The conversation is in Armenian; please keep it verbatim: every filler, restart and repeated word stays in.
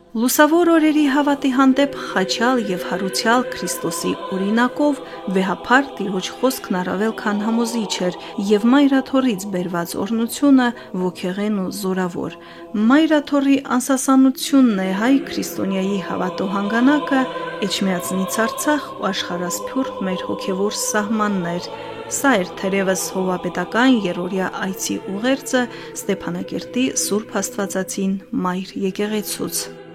Լուսավոր օրերի հավատի հանդեպ խաչյալ և հարուցյալ Քրիստոսի օրինակով վեհափար Տիրոջ խոսքն առավել քան համոզիչ էր և Մայրաթորից բերված օրհնությունը ոգեղեն ու զորավոր։ Մայրաթորի անսասանությունն է հայ քրիստոնյայի հավատո հանգանակը, Էջմիածնից Արցախ ու աշխարհասփյուռ մեր հոգևոր սահմաններ։ Սա էր թերևս հովվապետական երրորդյա այցի ուղերձը Ստեփանակերտի Սուրբ Աստվածածին Մայր եկեղեցուց։